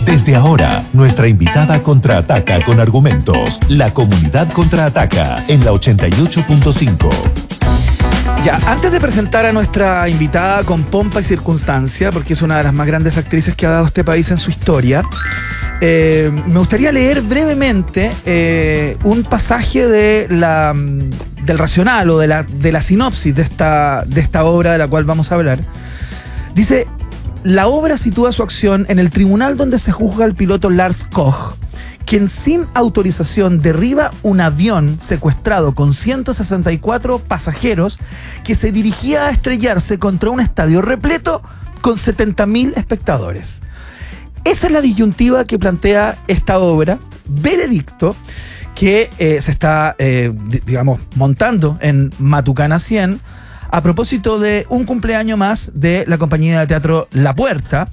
Desde ahora, nuestra invitada contraataca con argumentos. La comunidad contraataca en la 88.5. Ya, antes de presentar a nuestra invitada con pompa y circunstancia, porque es una de las más grandes actrices que ha dado este país en su historia, me gustaría leer brevemente un pasaje del racional o de la sinopsis de esta obra de la cual vamos a hablar. Dice: la obra sitúa su acción en el tribunal donde se juzga al piloto Lars Koch, quien sin autorización derriba un avión secuestrado con 164 pasajeros que se dirigía a estrellarse contra un estadio repleto con 70.000 espectadores. Esa es la disyuntiva que plantea esta obra, Veredicto, que se está, montando en Matucana 100 a propósito de un cumpleaños más de la compañía de teatro La Puerta,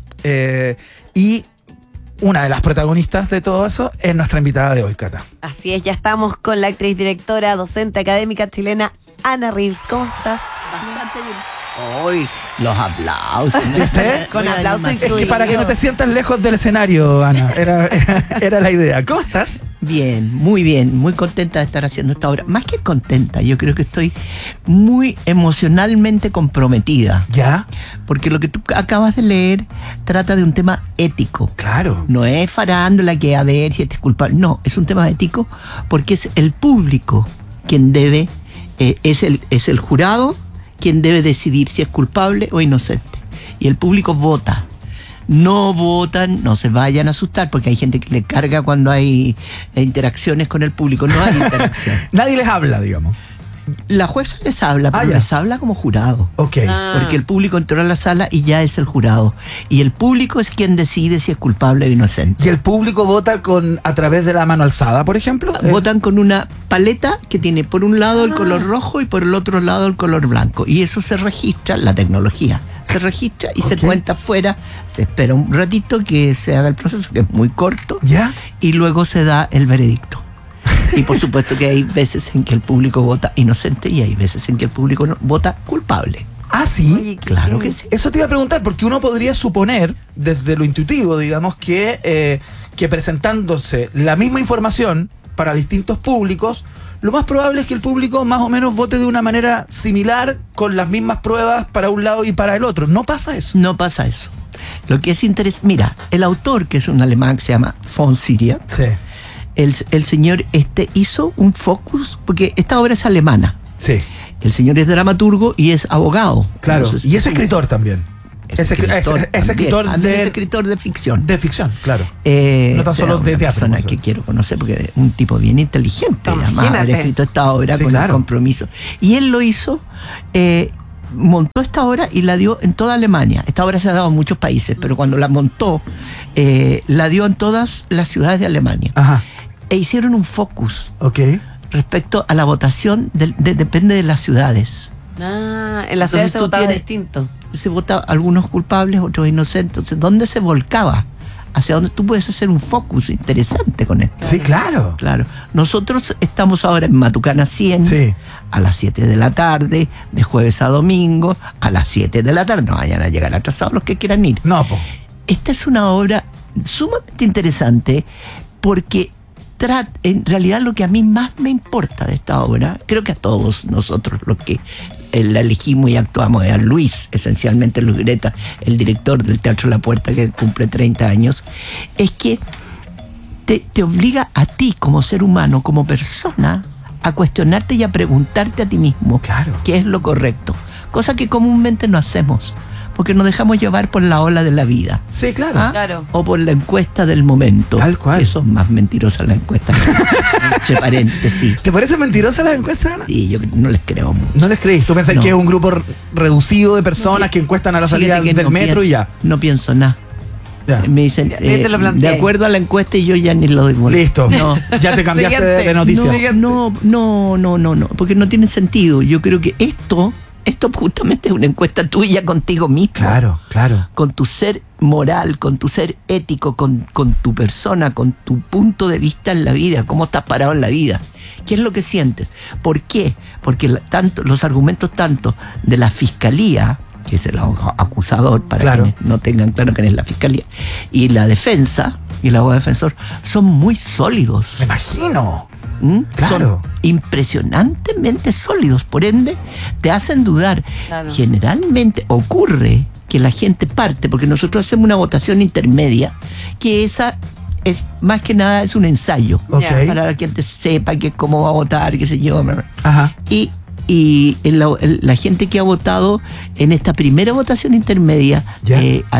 y una de las protagonistas de todo eso es nuestra invitada de hoy, Cata. Así es, ya estamos con la actriz, directora, docente académica chilena, Ana Reeves. ¿Cómo estás? Bastante bien. Hoy los aplausos. ¿Viste? Con aplausos incluidos. Es que para que no te sientas lejos del escenario, Ana, era la idea. ¿Cómo estás? Bien, muy contenta de estar haciendo esta obra. Más que contenta, yo creo que estoy muy emocionalmente comprometida. ¿Ya? Porque lo que tú acabas de leer trata de un tema ético. Claro. No es farándula que a ver si este es culpable. No, es un tema ético porque es el público quien debe, es el jurado quien debe decidir si es culpable o inocente. Y el público vota. No votan, no se vayan a asustar, porque hay gente que le carga cuando hay interacciones con el público. No hay interacción. Nadie les habla, digamos. La jueza les habla, pero les habla como jurado. Ok. Porque el público entró a la sala y ya es el jurado. Y el público es quien decide si es culpable o inocente. ¿Y el público vota a través de la mano alzada, por ejemplo? Votan con una paleta que tiene por un lado el color rojo y por el otro lado el color blanco. Y eso se registra, la tecnología se registra y se cuenta afuera. Se espera un ratito que se haga el proceso, que es muy corto. ¿Ya? Y luego se da el veredicto. Y por supuesto que hay veces en que el público vota inocente y hay veces en que el público vota culpable. ¿Ah, sí? Oye, claro que sí. Eso te iba a preguntar, porque uno podría suponer, desde lo intuitivo, digamos, que presentándose la misma información para distintos públicos, lo más probable es que el público más o menos vote de una manera similar, con las mismas pruebas para un lado y para el otro. ¿No pasa eso? No pasa eso. Lo que es interesante, mira, el autor, que es un alemán que se llama von Syriac, sí. El señor hizo un focus, porque esta obra es alemana. Sí. El señor es dramaturgo y es abogado. Claro, entonces, y es escritor también. Es escritor de ficción. De ficción, claro. No tan solo de teatro. Una persona que quiero conocer porque es un tipo bien inteligente. Además, haber escrito esta obra con el compromiso. Y él lo hizo, montó esta obra y la dio en toda Alemania. Esta obra se ha dado en muchos países, pero cuando la montó, la dio en todas las ciudades de Alemania. Ajá. E hicieron un focus. Ok. Respecto a la votación, depende de las ciudades. En las ciudades se votaba distinto. Se vota algunos culpables, otros inocentes. Entonces, ¿dónde se volcaba? Hacia dónde tú puedes hacer un focus interesante con esto. Sí, claro. Claro. Nosotros estamos ahora en Matucana 100, sí, a las 7 de la tarde, de jueves a domingo, a las 7 de la tarde. No vayan a llegar atrasados los que quieran ir. No, po. Esta es una obra sumamente interesante porque en realidad lo que a mí más me importa de esta obra, creo que a todos nosotros los que la elegimos y actuamos, a Luis, esencialmente Luis Greta, el director del Teatro La Puerta, que cumple 30 años, es que te obliga a ti como ser humano, como persona, a cuestionarte y a preguntarte a ti mismo, claro, qué es lo correcto, cosa que comúnmente no hacemos. Porque nos dejamos llevar por la ola de la vida. Sí, claro. ¿Ah? Claro. O por la encuesta del momento. Tal cual. Eso es más mentirosa la encuesta. Entre paréntesis. ¿Te parece mentirosa la encuesta, Ana? Sí, yo no les creo mucho. ¿No les creís? ¿Tú pensás que es un grupo reducido de personas que encuestan a la salida del metro y ya? No pienso nada. Ya. Me dicen, de acuerdo a la encuesta, y yo ya ni lo doy bola. Listo. No. Ya te cambiaste de noticia. No, porque no tiene sentido. Yo creo que esto justamente es una encuesta tuya contigo mismo. Claro, claro. Con tu ser moral, con tu ser ético, con tu persona, con tu punto de vista en la vida, cómo estás parado en la vida. ¿Qué es lo que sientes? ¿Por qué? Porque los argumentos tanto de la fiscalía, que es el acusador, para quienes no tengan claro quién es la fiscalía, y la defensa, y el abogado defensor son muy sólidos. Me imagino. Son Claro. impresionantemente sólidos, por ende te hacen dudar. Claro. Generalmente ocurre que la gente parte, porque nosotros hacemos una votación intermedia, que esa es más que nada es un ensayo, Ok. para que la gente sepa que cómo va a votar, qué sé yo. Ajá. Y la gente que ha votado en esta primera votación intermedia, Ya.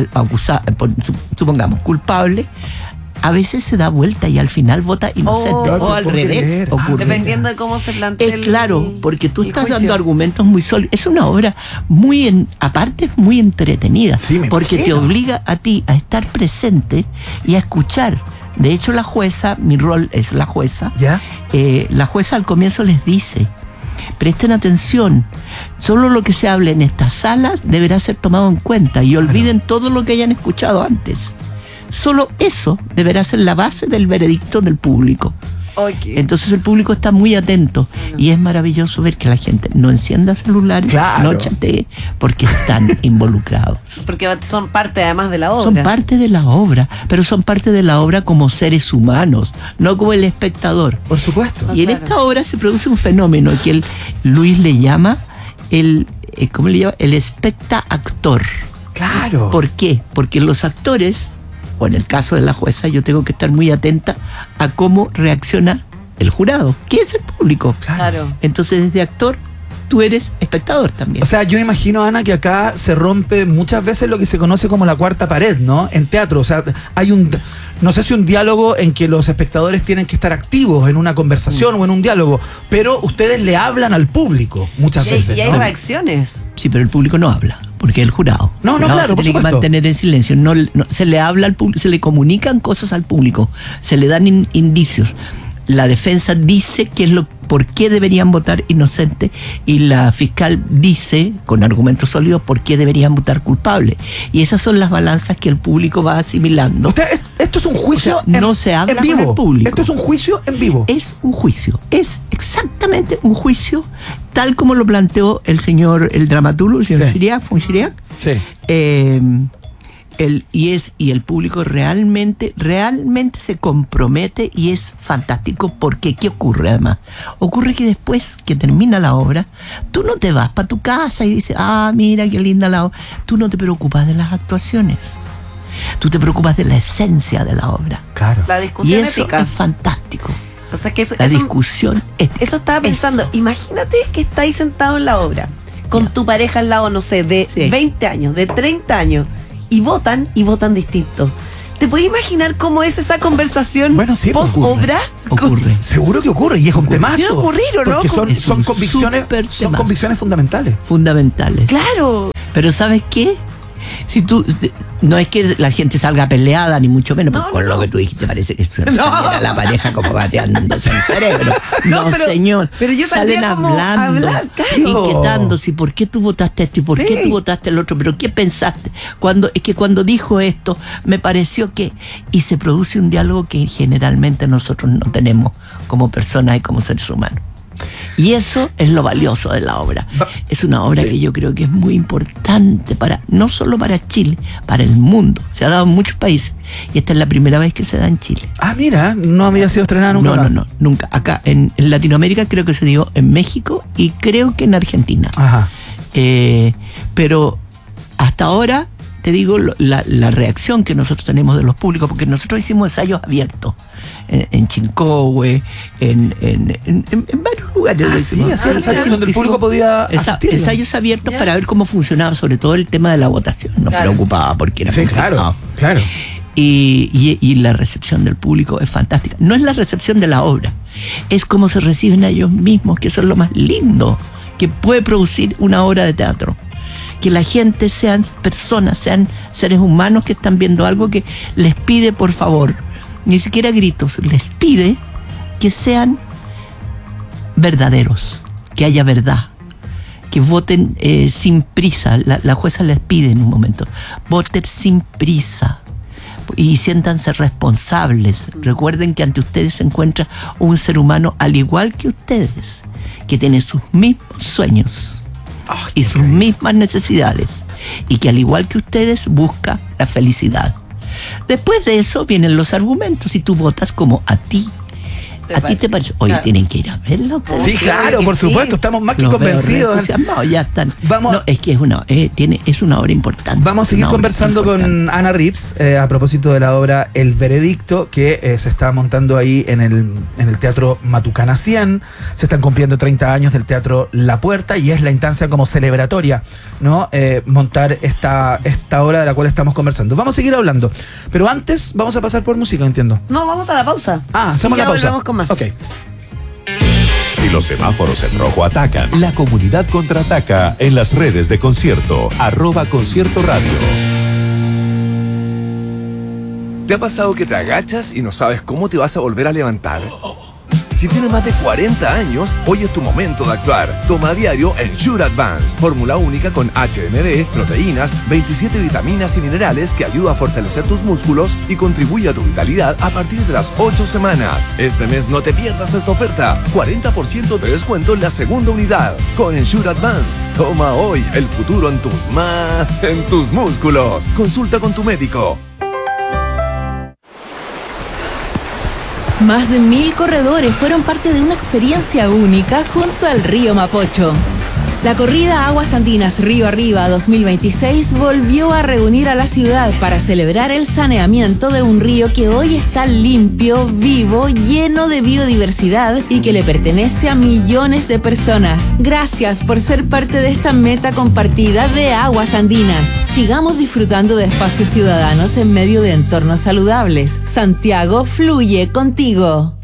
supongamos, culpable, a veces se da vuelta y al final vota inocente. Oh, o al puedo revés creer. Ah, ocurre. Dependiendo de cómo se plantea Claro, porque tú el estás juicio. dando argumentos muy sólidos. Es una obra aparte es muy entretenida, Sí, me porque te imagino. obliga a ti a estar presente y a escuchar. De hecho, la jueza, mi rol es la jueza, ¿Ya? la jueza al comienzo les dice: presten atención, solo lo que se hable en estas salas deberá ser tomado en cuenta y olviden todo lo que hayan escuchado antes. Solo eso deberá ser la base del veredicto del público. Okay. Entonces el público está muy atento y es maravilloso ver que la gente no encienda celulares, Claro. no chatee, porque están involucrados. Porque son parte además de la obra. Son parte de la obra, pero son parte de la obra como seres humanos, no como el espectador. Por supuesto. Y en claro. esta obra se produce un fenómeno que Luis le llama ¿cómo le llama? El especta-actor. Claro. ¿Por qué? Porque los actores, o en el caso de la jueza, yo tengo que estar muy atenta a cómo reacciona el jurado, que es el público. Claro. Entonces, desde actor, tú eres espectador también. O sea, yo imagino, Ana, que acá se rompe muchas veces lo que se conoce como la cuarta pared, ¿no? En teatro. O sea, hay no sé si un diálogo en que los espectadores tienen que estar activos en una conversación o en un diálogo, pero ustedes le hablan al público muchas veces. Y hay ¿no? reacciones. Sí, pero el público no habla, porque es el jurado. No, El jurado claro, se por tiene que supuesto. mantener en silencio. No, se le habla al público, se le comunican cosas al público, se le dan indicios. La defensa dice por qué deberían votar inocente y la fiscal dice, con argumentos sólidos, por qué deberían votar culpable. Y esas son las balanzas que el público va asimilando. Esto es un juicio O sea, no se habla en con vivo. el público. Esto es un juicio en vivo. Es un juicio, es exactamente un juicio tal como lo planteó el dramaturgo, el señor Sí. Chiriac, von Chiriac. Sí. Y el público realmente se compromete y es fantástico porque ¿qué ocurre además? Ocurre que después que termina la obra, tú no te vas para tu casa y dices, mira qué linda la obra. Tú no te preocupas de las actuaciones. Tú te preocupas de la esencia de la obra. Claro. La Y discusión eso ética. es fantástico. O sea que La discusión ética. eso estaba pensando. Eso. Imagínate que estáis sentado en la obra con tu pareja al lado, no sé, de Sí. 20 años, de 30 años, y votan distinto. ¿Te puedes imaginar cómo es esa conversación Bueno, sí, pues, post-obra? Ocurre. Seguro que ocurre y es un temazo. Debe ocurrir, ¿o no? Porque Es son un convicciones, súper son temazo. convicciones fundamentales. Fundamentales. Claro. Pero ¿sabes qué? Si tú, no es que la gente salga peleada, ni mucho menos, No, porque con no, lo no. que tú dijiste parece que saliera la pareja como bateándose el cerebro. No, pero- señor. pero yo salen saldría como a hablando, hablar, claro. inquietándose. ¿Por qué tú votaste esto y por Sí. qué tú votaste el otro? ¿Pero qué pensaste? Cuando dijo esto, me pareció que... Y se produce un diálogo que generalmente nosotros no tenemos como personas y como seres humanos. Y eso es lo valioso de la obra. Es una obra Sí. que yo creo que es muy importante no solo para Chile, para el mundo. Se ha dado en muchos países y esta es la primera vez que se da en Chile. Mira, no había sido estrenada nunca. No, nunca. Acá en Latinoamérica creo que se dio en México y creo que en Argentina. Ajá. Pero hasta ahora, te digo, la reacción que nosotros tenemos de los públicos, porque nosotros hicimos ensayos abiertos en Chincohue, en varios lugares. lo Sí, hicimos. hacían ensayos donde el público podía asistir. Ensayos abiertos Ya. para ver cómo funcionaba, sobre todo el tema de la votación. Nos Claro. preocupaba porque era Sí, complicado. claro. Y la recepción del público es fantástica. No es la recepción de la obra, es cómo se reciben a ellos mismos, que eso es lo más lindo que puede producir una obra de teatro. Que la gente sean personas, sean seres humanos que están viendo algo que les pide, por favor, ni siquiera gritos, les pide que sean verdaderos, que haya verdad, que voten sin prisa. La jueza les pide en un momento, voten sin prisa y siéntanse responsables. Recuerden que ante ustedes se encuentra un ser humano al igual que ustedes, que tiene sus mismos sueños y sus mismas necesidades y que al igual que ustedes busca la felicidad. Después de eso vienen los argumentos y tú votas como a ti. ¿A ti te parece? Oye, tienen que ir a verlo. Sí, claro, por supuesto, estamos más que convencidos. Ya están. Vamos, no, es que es una obra importante. Vamos a seguir conversando con Ana Reeves a propósito de la obra El Veredicto, que se está montando ahí en el Teatro Matucana 100. Se están cumpliendo 30 años del Teatro La Puerta y es la instancia como celebratoria, ¿no? Montar esta obra de la cual estamos conversando. Vamos a seguir hablando, pero antes vamos a pasar por música, entiendo. No, vamos a la pausa. Hacemos la pausa. Con más. Ok. Si los semáforos en rojo atacan, la comunidad contraataca en las redes de Concierto, @Concierto Radio. ¿Te ha pasado que te agachas y no sabes cómo te vas a volver a levantar? Si tienes más de 40 años, hoy es tu momento de actuar. Toma a diario Ensure Advance, fórmula única con HMB, proteínas, 27 vitaminas y minerales que ayuda a fortalecer tus músculos y contribuye a tu vitalidad a partir de las 8 semanas. Este mes no te pierdas esta oferta. 40% de descuento en la segunda unidad. Con Ensure Advance, toma hoy el futuro en tus músculos. Consulta con tu médico. Más de 1000 corredores fueron parte de una experiencia única junto al río Mapocho. La corrida Aguas Andinas Río Arriba 2026 volvió a reunir a la ciudad para celebrar el saneamiento de un río que hoy está limpio, vivo, lleno de biodiversidad y que le pertenece a millones de personas. Gracias por ser parte de esta meta compartida de Aguas Andinas. Sigamos disfrutando de espacios ciudadanos en medio de entornos saludables. Santiago fluye contigo.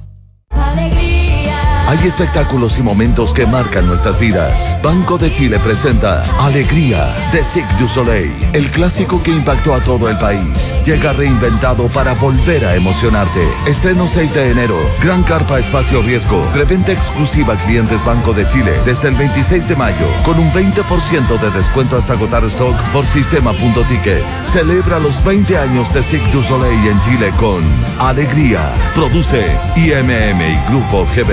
Hay espectáculos y momentos que marcan nuestras vidas. Banco de Chile presenta Alegría de Cirque du Soleil, el clásico que impactó a todo el país. Llega reinventado para volver a emocionarte. Estreno 6 de enero. Gran carpa espacio riesgo. Preventa exclusiva a clientes Banco de Chile desde el 26 de mayo con un 20% de descuento hasta agotar stock por sistema.ticket. Celebra los 20 años de Cirque du Soleil en Chile con Alegría. Produce IMM y Grupo GB.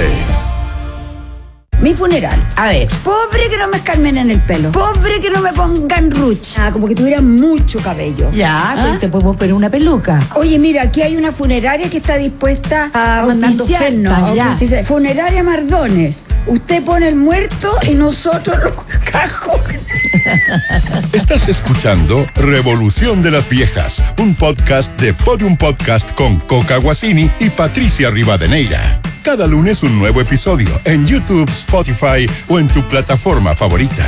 Mi funeral. A ver, pobre que no me escarmen en el pelo. Pobre que no me pongan ruch. Como que tuviera mucho cabello. Ya, pues te podemos poner una peluca. Oye, mira, aquí hay una funeraria que está dispuesta a auspiciarnos. Dice, Funeraria Mardones. Usted pone el muerto y nosotros los cajones. Estás escuchando Revolución de las Viejas, un podcast de Podium Podcast con Coca Guasini y Patricia Rivadeneira. Cada lunes un nuevo episodio en YouTube, Spotify o en tu plataforma favorita.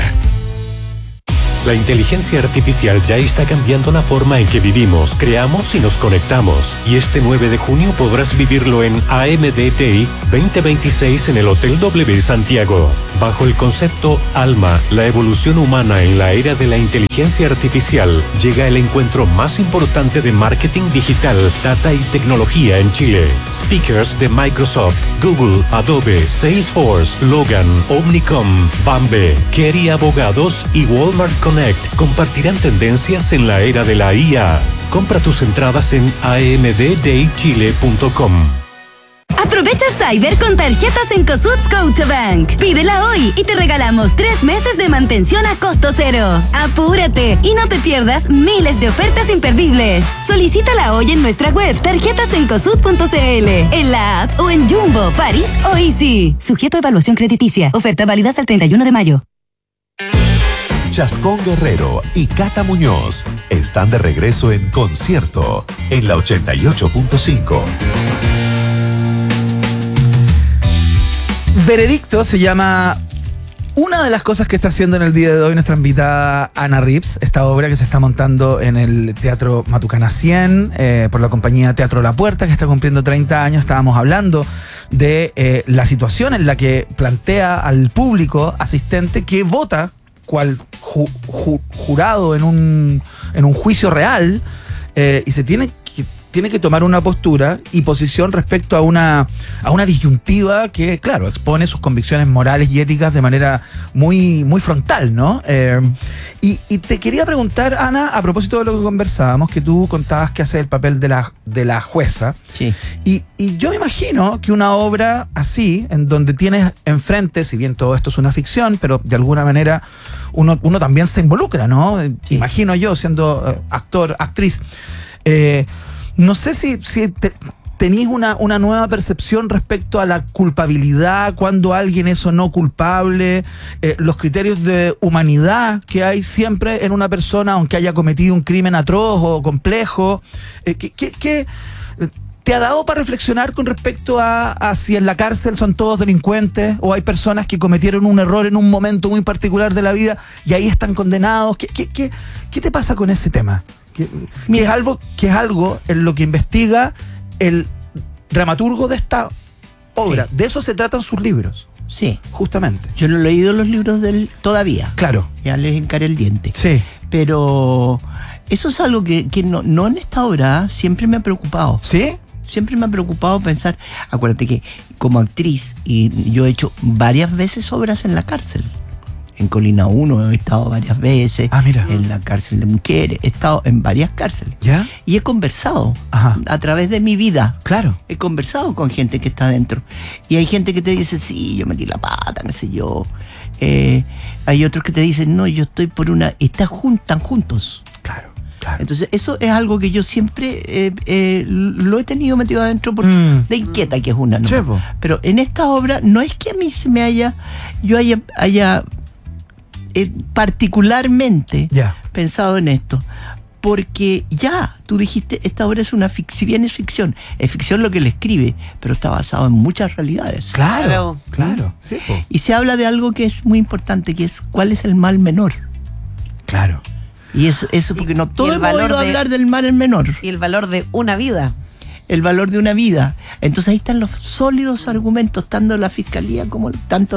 La inteligencia artificial ya está cambiando la forma en que vivimos, creamos y nos conectamos. Y este 9 de junio podrás vivirlo en AMDTI 2026 en el Hotel W Santiago. Bajo el concepto Alma, la evolución humana en la era de la inteligencia artificial, llega el encuentro más importante de marketing digital, data y tecnología en Chile. Speakers de Microsoft, Google, Adobe, Salesforce, Logan, Omnicom, Bambe, Kerry Abogados y Walmart Connect compartirán tendencias en la era de la IA. Compra tus entradas en amddaychile.com. Aprovecha Cyber con tarjetas en Cosut Scotiabank. Pídela hoy y te regalamos 3 meses de mantención a costo cero. Apúrate y no te pierdas miles de ofertas imperdibles. Solicítala hoy en nuestra web tarjetasencosut.cl, en la app o en Jumbo, París o Easy. Sujeto a evaluación crediticia. Oferta válida hasta el 31 de mayo. Chascón Guerrero y Cata Muñoz están de regreso en Concierto en la 88.5. Veredicto se llama una de las cosas que está haciendo en el día de hoy nuestra invitada Ana Reeves, esta obra que se está montando en el Teatro Matucana 100 por la compañía Teatro La Puerta, que está cumpliendo 30 años. Estábamos hablando de la situación en la que plantea al público asistente que vota cual jurado en un juicio real y se tiene que tomar una postura y posición respecto a una disyuntiva que, claro, expone sus convicciones morales y éticas de manera muy, muy frontal, ¿no? Y te quería preguntar, Ana, a propósito de lo que conversábamos, que tú contabas que hace el papel de la jueza. Sí. Y yo me imagino que una obra así, en donde tienes enfrente, si bien todo esto es una ficción, pero de alguna manera uno también se involucra, ¿no? Sí. Imagino yo, siendo actor, actriz, No sé si tenéis una nueva percepción respecto a la culpabilidad, cuando alguien es o no culpable, los criterios de humanidad que hay siempre en una persona, aunque haya cometido un crimen atroz o complejo. ¿Qué te ha dado para reflexionar con respecto a si en la cárcel son todos delincuentes o hay personas que cometieron un error en un momento muy particular de la vida y ahí están condenados? ¿Qué te pasa con ese tema? Que es algo en lo que investiga el dramaturgo de esta obra. Sí. De eso se tratan sus libros. Sí. Justamente. Yo no he leído los libros de él todavía. Claro. Ya les encaré el diente. Sí. Pero eso es algo que no en esta obra siempre me ha preocupado. ¿Sí? Siempre me ha preocupado pensar. Acuérdate que como actriz, y yo he hecho varias veces obras en la cárcel. En Colina 1 he estado varias veces. Mira. En la cárcel de mujeres. He estado en varias cárceles. ¿Ya? Y he conversado. Ajá. A través de mi vida. Claro. He conversado con gente que está adentro. Y hay gente que te dice, sí, yo metí la pata, qué sé yo. Hay otros que te dicen, no, yo estoy por una... Están juntos. Claro. Entonces eso es algo que yo siempre lo he tenido metido adentro porque de inquieta que es una, ¿no? Chepo. Pero en esta obra no es que a mí yo haya particularmente pensado en esto, porque ya tú dijiste, esta obra es una ficción. Si bien es ficción lo que le escribe, pero está basado en muchas realidades. Claro. Sí, y se habla de algo que es muy importante, que es cuál es el mal menor. Claro. Y eso porque no todo hemos oído hablar del mal menor. Y el valor de una vida. El valor de una vida. Entonces ahí están los sólidos argumentos, tanto de la fiscalía como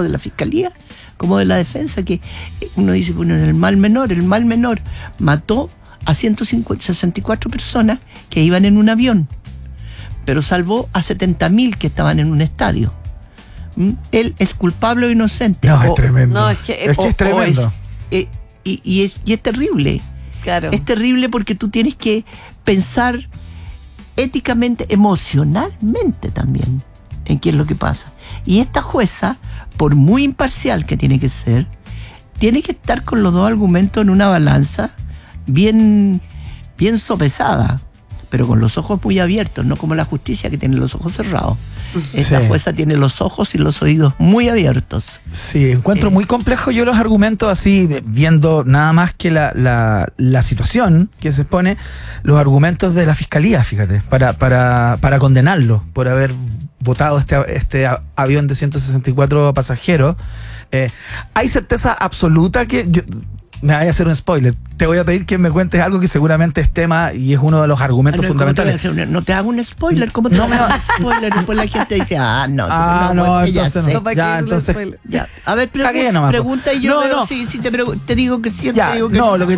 de la defensa, que uno dice, bueno, el mal menor mató a 164 personas que iban en un avión, pero salvó a 70.000 que estaban en un estadio. Él es culpable o inocente. No, es tremendo. No, es que es tremendo. Y es terrible. Claro. Es terrible porque tú tienes que pensar éticamente, emocionalmente también en qué es lo que pasa. Y esta jueza, por muy imparcial que tiene que ser, tiene que estar con los dos argumentos en una balanza bien sopesada, pero con los ojos muy abiertos, no como la justicia que tiene los ojos cerrados. Esta jueza tiene los ojos y los oídos muy abiertos. Sí, encuentro muy complejo yo los argumentos así, viendo nada más que la situación que se expone, los argumentos de la fiscalía, fíjate, para condenarlo por haber votado este avión de 164 pasajeros. Hay certeza absoluta que... Me voy a hacer un spoiler. Te voy a pedir que me cuentes algo que seguramente es tema y es uno de los argumentos fundamentales. No te hago un spoiler. ¿Cómo te hago un spoiler? Después la gente dice, entonces ya. A ver, pregunta y yo veo si te digo que sí. Ya, no, lo que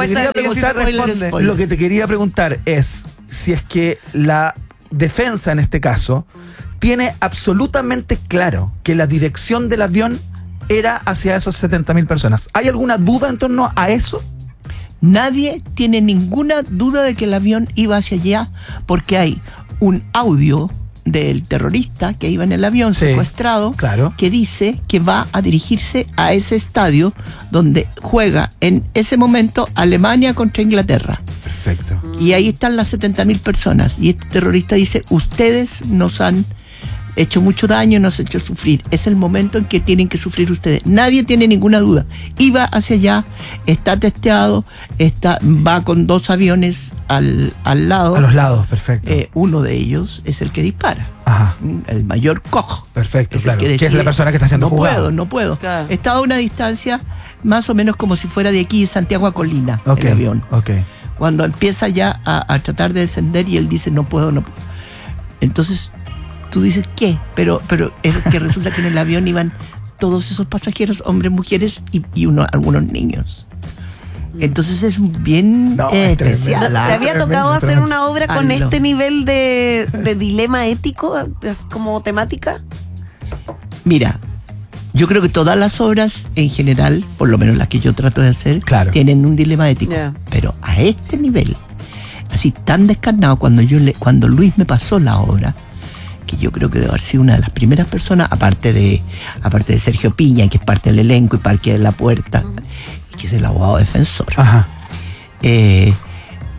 te quería preguntar es si es que la defensa en este caso tiene absolutamente claro que la dirección del avión era hacia esos 70.000 personas. ¿Hay alguna duda en torno a eso? Nadie tiene ninguna duda de que el avión iba hacia allá, porque hay un audio del terrorista que iba en el avión secuestrado, que dice que va a dirigirse a ese estadio donde juega en ese momento Alemania contra Inglaterra. Perfecto. Y ahí están las 70.000 personas. Y este terrorista dice, ustedes nos han hecho mucho daño, nos han hecho sufrir. Es el momento en que tienen que sufrir ustedes. Nadie tiene ninguna duda. Iba hacia allá, está testeado, va con 2 aviones al lado. A los lados, perfecto. Uno de ellos es el que dispara. Ajá. El mayor Koch. Perfecto, claro. Que es la persona que está haciendo jugado. No puedo. Claro. Está a una distancia más o menos como si fuera de aquí de Santiago a Colina, el avión. Cuando empieza ya a tratar de descender y él dice, no puedo. Entonces tú dices, ¿qué? Pero es que resulta que en el avión iban todos esos pasajeros, hombres, mujeres y algunos niños. Entonces es bien especial. ¿Te había tocado hacer una obra con este nivel de dilema ético como temática? Mira, yo creo que todas las obras en general, por lo menos las que yo trato de hacer, tienen un dilema ético. Pero a este nivel, así tan descarnado, cuando Luis me pasó la obra, que yo creo que debe haber sido una de las primeras personas, aparte de Sergio Piña, que es parte del elenco y parte de La Puerta, que es el abogado defensor.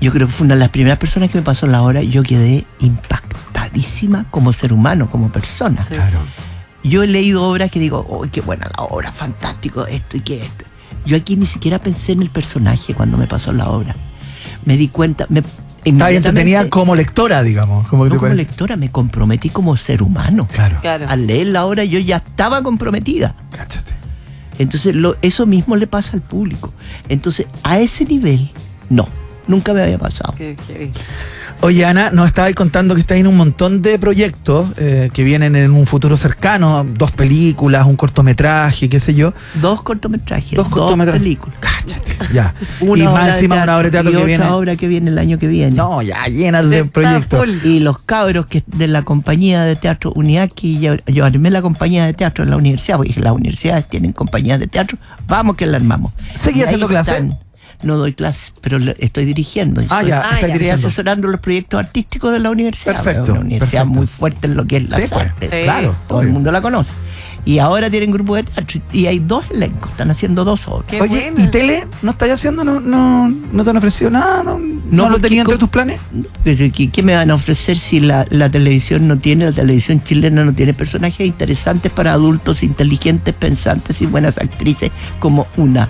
yo creo que fue una de las primeras personas que me pasó la obra. Yo quedé impactadísima como ser humano, como persona. Claro. Yo he leído obras que digo, ¡oh, qué buena la obra! Fantástico, esto y que esto. Yo aquí ni siquiera pensé en el personaje cuando me pasó la obra. Me di cuenta... Estaba entretenida como lectora, digamos. Como lectora, me comprometí como ser humano. Claro. Al leer la obra yo ya estaba comprometida. Cáchate. Entonces eso mismo le pasa al público. Entonces, a ese nivel, no. Nunca me había pasado. Oye, Ana, nos estabais contando que estáis en un montón de proyectos que vienen en un futuro cercano. 2 películas, un cortometraje, qué sé yo. 2 cortometrajes, 2 películas. Cállate, ya. Una y más encima una obra de teatro y que otra viene. obra que viene el año que viene. No, ya llenas de proyectos. Y los cabros que de la compañía de teatro Uniaki, yo armé la compañía de teatro en la universidad, porque las universidades tienen compañías de teatro, vamos que la armamos. ¿Seguí haciendo clases? No doy clases, pero estoy dirigiendo. Estoy asesorando los proyectos artísticos de la universidad. Perfecto. Una universidad muy fuerte en lo que es las artes. Claro. Todo el mundo la conoce. Y ahora tienen grupo de teatro y hay 2 elencos, están haciendo 2 obras. Oye, ¿y tele no estáis haciendo? ¿No te han ofrecido nada? ¿No lo tenías entre tus planes? ¿Qué me van a ofrecer si la televisión la televisión chilena no tiene personajes interesantes para adultos inteligentes, pensantes y buenas actrices como una?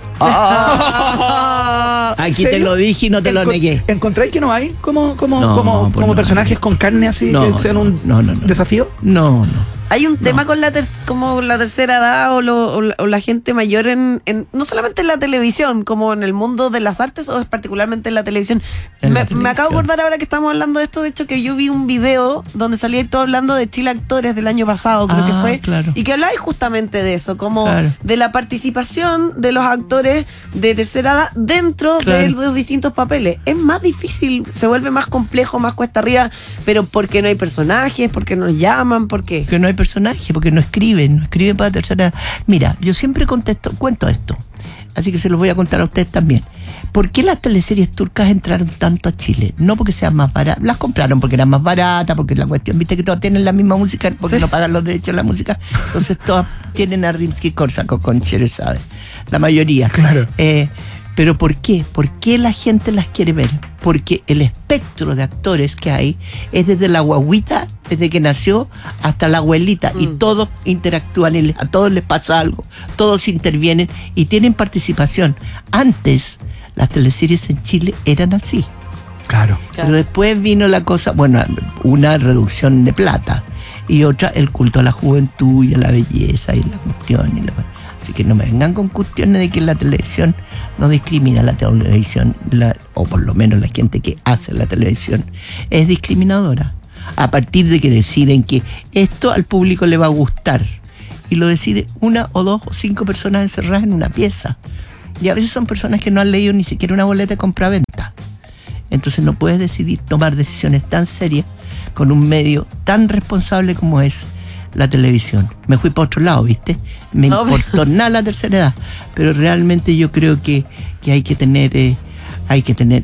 Aquí te lo dije y no te lo negué. ¿Encontráis que no hay como personajes con carne así que sean un desafío? No. Hay un tema con como la tercera edad o la gente mayor no solamente en la televisión, como en el mundo de las artes o particularmente en la televisión. Me acabo de acordar ahora que estamos hablando de esto, de hecho que yo vi un video donde salía todo hablando de Chile Actores del año pasado, creo que fue, y que habláis justamente de eso, como de la participación de los actores de tercera edad dentro de los distintos papeles. Es más difícil, se vuelve más complejo, más cuesta arriba, pero porque no hay personajes, porque no llaman, porque no hay personaje, porque no escriben para tercera edad. Mira, yo siempre cuento esto, así que se los voy a contar a ustedes también. ¿Por qué las teleseries turcas entraron tanto a Chile? No porque sean más baratas, las compraron porque eran más baratas, porque la cuestión, viste que todas tienen la misma música, porque no pagan los derechos de la música, entonces todas tienen a Rimsky-Korsakov con Sherazade, la mayoría. Claro. ¿Pero por qué? ¿Por qué la gente las quiere ver? Porque el espectro de actores que hay es desde la guaguita, desde que nació, hasta la abuelita, y todos interactúan, y a todos les pasa algo, todos intervienen y tienen participación. Antes, las teleseries en Chile eran así. Claro. Pero después vino la cosa, una reducción de plata, y otra, el culto a la juventud y a la belleza y la cuestión. Así que no me vengan con cuestiones de que la televisión no discrimina. La televisión, o por lo menos la gente que hace la televisión, es discriminadora. A partir de que deciden que esto al público le va a gustar. Y lo decide 1 o 2 o 5 personas encerradas en una pieza. Y a veces son personas que no han leído ni siquiera una boleta de compra-venta. Entonces no puedes tomar decisiones tan serias con un medio tan responsable como es la televisión. Me fui para otro lado, ¿viste? Me importó nada la tercera edad, pero realmente yo creo que hay que tener hay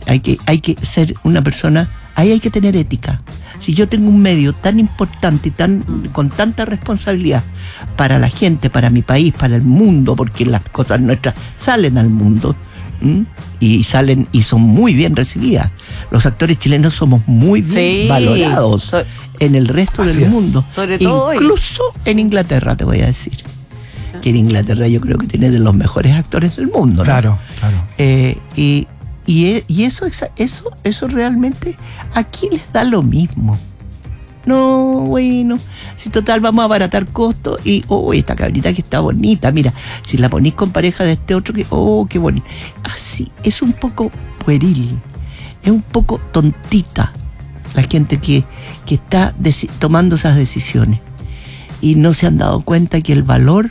que ser una persona, ahí hay que tener ética. Si yo tengo un medio tan importante y con tanta responsabilidad para la gente, para mi país, para el mundo, porque las cosas nuestras salen al mundo, y salen y son muy bien recibidas. Los actores chilenos somos muy bien valorados en el resto del mundo, sobre todo incluso en Inglaterra, te voy a decir. Que en Inglaterra yo creo que tiene de los mejores actores del mundo, ¿no? Claro. Y eso realmente aquí les da lo mismo. No, bueno, si total vamos a abaratar costos y, esta cabrita que está bonita, mira, si la ponís con pareja de este otro, qué bonito. Así, es un poco pueril, es un poco tontita la gente que está tomando esas decisiones y no se han dado cuenta que el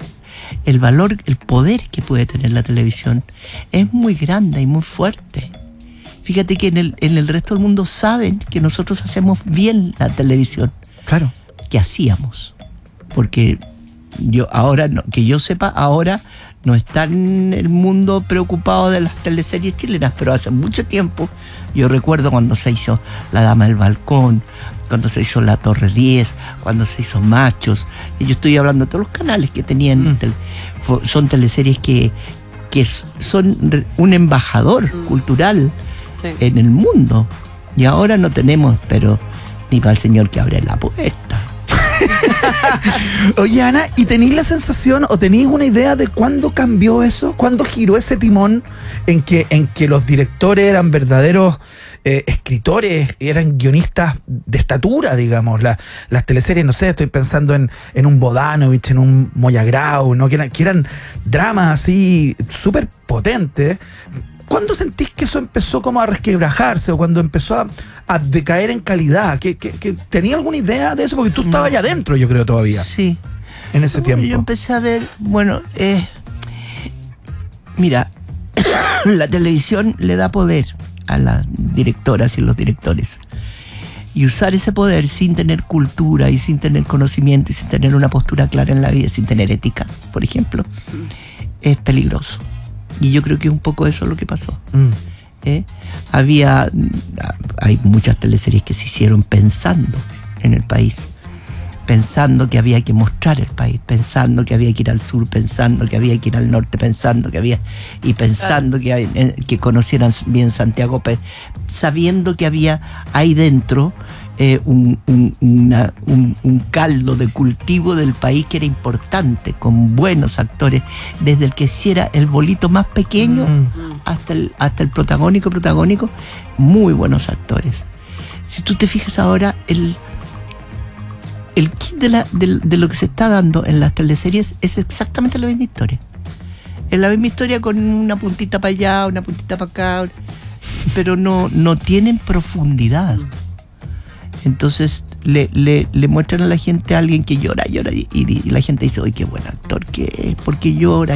poder que puede tener la televisión es muy grande y muy fuerte. Fíjate que en el resto del mundo saben que nosotros hacemos bien la televisión. Claro. Que hacíamos. Porque que yo sepa, ahora no está en el mundo preocupado de las teleseries chilenas, pero hace mucho tiempo, yo recuerdo cuando se hizo La Dama del Balcón, cuando se hizo La Torre 10, cuando se hizo Machos, y yo estoy hablando de todos los canales que tenían, son teleseries que son un embajador cultural en el mundo. Y ahora no tenemos, pero ni para el señor que abre la puerta. Oye, Ana, ¿y tenéis la sensación o tenéis una idea de cuándo cambió eso? ¿Cuándo giró ese timón en que los directores eran verdaderos escritores, eran guionistas de estatura, digamos? Las teleseries, no sé, estoy pensando en un Bodanovich, en un Moyagrau, ¿no? que eran dramas así súper potentes. ¿Cuándo sentís que eso empezó como a resquebrajarse o cuando empezó a decaer en calidad? ¿Que tenía alguna idea de eso? Porque tú estabas allá adentro, yo creo, todavía. Sí. En ese tiempo. Yo empecé a ver, mira, la televisión le da poder a las directoras y los directores. Y usar ese poder sin tener cultura y sin tener conocimiento y sin tener una postura clara en la vida, sin tener ética, por ejemplo, es peligroso. Y yo creo que un poco eso es lo que pasó. Hay muchas teleseries que se hicieron pensando en el país, pensando que había que mostrar el país, pensando que había que ir al sur, pensando que había que ir al norte, pensando que conocieran bien Santiago, sabiendo que había ahí dentro un caldo de cultivo del país que era importante, con buenos actores, desde el que hiciera el bolito más pequeño hasta el protagónico, muy buenos actores. Si tú te fijas ahora, el kit de lo que se está dando en las teleseries es exactamente la misma historia. Es la misma historia con una puntita para allá, una puntita para acá, pero no tienen profundidad. Entonces le muestran a la gente a alguien que llora y la gente dice, ¡ay, qué buen actor que es! Porque llora.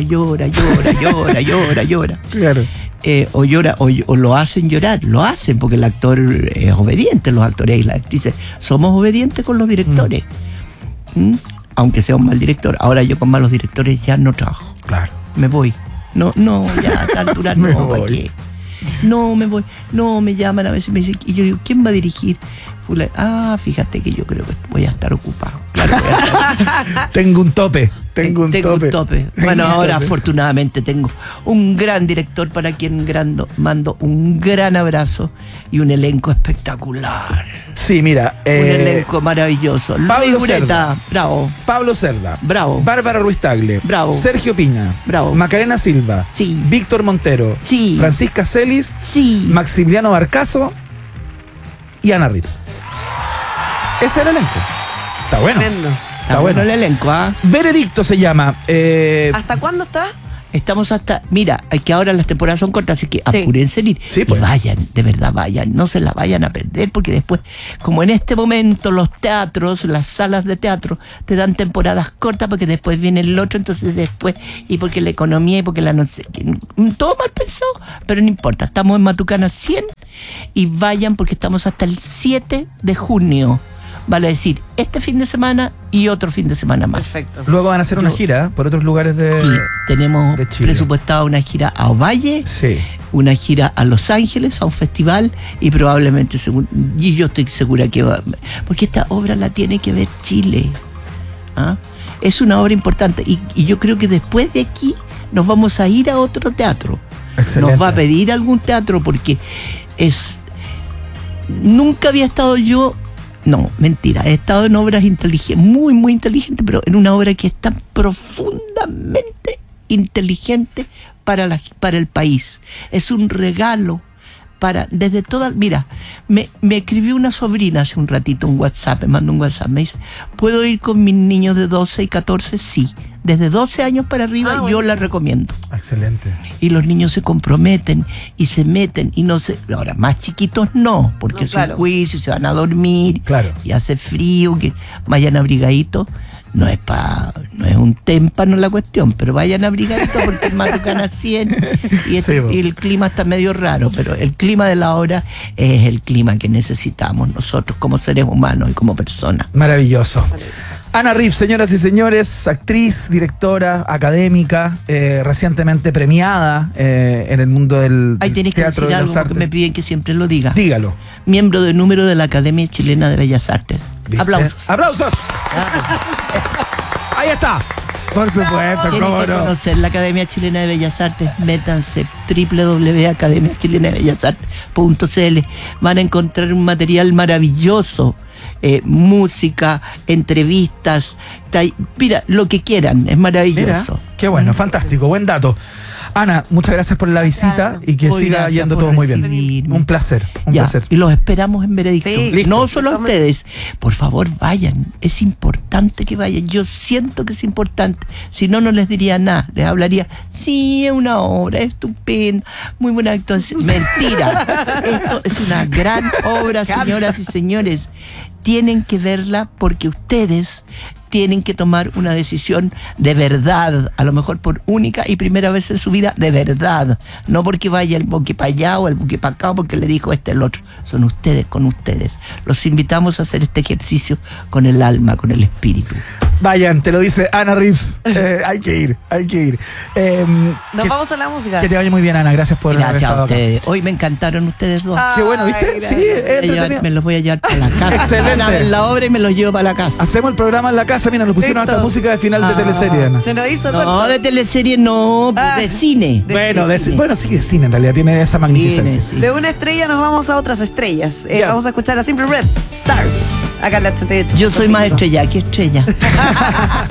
Claro. O llora, o lo hacen llorar, lo hacen porque el actor es obediente, los actores y las actrices somos obedientes con los directores. Aunque sea un mal director. Ahora yo con malos directores ya no trabajo. Claro. Me voy. No, ya a esta altura no, ¿para qué? No, me voy. No, me llaman a veces y me dicen, y yo digo, ¿quién va a dirigir? Fíjate que yo creo que voy a estar ocupado. Claro, Tengo un tope. Bueno, ahora afortunadamente tengo un gran director para quien mando un gran abrazo y un elenco espectacular. Sí, mira. Un elenco maravilloso. Pablo Luis Ureta, bravo. Pablo Cerda, bravo. Bárbara Ruiz Tagle, bravo. Sergio Piña, bravo. Macarena Silva, sí. Víctor Montero, sí. Francisca Celis, sí. Maximiliano Barcazo y Ana Reeves. Ese es el elenco. Está bueno. Tremendo. Está bueno el elenco, ¿ah? Veredicto se llama. ¿Hasta cuándo está? Estamos mira, hay que ahora las temporadas son cortas, así que apúrense en ir. Sí, pues. Y vayan, de verdad vayan, no se la vayan a perder, porque después, como en este momento los teatros, las salas de teatro, te dan temporadas cortas porque después viene el otro, entonces después, y porque la economía, y porque la no sé, todo mal pensado, pero no importa, estamos en Matucana 100 y vayan porque estamos hasta el 7 de junio. Vale decir, este fin de semana y otro fin de semana más. Perfecto. Luego van a hacer una gira por otros lugares de Sí, tenemos de Chile. presupuestada una gira a Ovalle, sí, una gira a Los Ángeles, a un festival, y probablemente, y yo estoy segura que va, porque esta obra la tiene que ver Chile. ¿Ah? Es una obra importante, y yo creo que después de aquí nos vamos a ir a otro teatro. Excelente. Nos va a pedir algún teatro porque nunca había estado yo. No, mentira, he estado en obras inteligentes, muy, muy inteligentes, pero en una obra que es tan profundamente inteligente para el país. Es un regalo desde toda. Mira, me escribió una sobrina hace un ratito un WhatsApp, me mandó un WhatsApp, me dice, ¿puedo ir con mis niños de 12 y 14? Sí. Desde 12 años para arriba yo la recomiendo. Excelente. Y los niños se comprometen y se meten y no se. Ahora, más chiquitos no, porque es un juicio, se van a dormir, y hace frío, que vayan abrigaditos. No es un témpano la cuestión, pero vayan abrigaditos porque es Matucana 100 y el clima está medio raro, pero el clima de la hora es el clima que necesitamos nosotros como seres humanos y como personas. Maravilloso. Ana Reeves, señoras y señores, actriz, directora, académica, recientemente premiada en el mundo del Ahí tienes teatro que decir de las algo artes. que me piden que siempre lo diga. Dígalo. Miembro de número de la Academia Chilena de Bellas Artes. ¿Viste? Aplausos. ¡Aplausos! Ahí está. Por supuesto, Tienen cómo que no. conocer la Academia Chilena de Bellas Artes. Métanse www.academiachilenabellasartes.cl. Van a encontrar un material maravilloso. Música, entrevistas, mira, lo que quieran, es maravilloso. Mira, qué bueno, fantástico, buen dato. Ana, muchas gracias por la visita y que siga yendo todo muy bien. Un placer, un placer. Y los esperamos en Veredicto. Sí, no solo a ustedes, por favor vayan, es importante que vayan, yo siento que es importante, si no, no les diría nada, les hablaría, sí, es una obra estupenda, muy buena actuación, mentira, esto es una gran obra, señoras y señores, tienen que verla porque ustedes tienen que tomar una decisión de verdad, a lo mejor por única y primera vez en su vida, de verdad, no porque vaya el buque para allá o el buque para acá o porque le dijo el otro, son ustedes con ustedes. Los invitamos a hacer este ejercicio con el alma, con el espíritu. Vayan, te lo dice Ana Reeves, hay que ir, hay que ir. Nos vamos a la música. Que te vaya muy bien, Ana, gracias por haber Gracias estado a acá. ustedes. Hoy me encantaron ustedes dos. Qué bueno, ¿viste? Sí, Me los voy a llevar para la casa. Excelente. Van a ver la obra y me los llevo para la casa. Hacemos el programa en la casa, mira, nos pusieron hasta música de final de teleserie, Ana. Se nos hizo No, corto. de teleserie no, pues de cine. Bueno, bueno, sí, de cine en realidad, tiene esa magnificencia. Cine, sí. De una estrella nos vamos a otras estrellas. Ya. Vamos a escuchar a Simple Red Stars. Acá en la 88. Yo soy más estrella que estrella.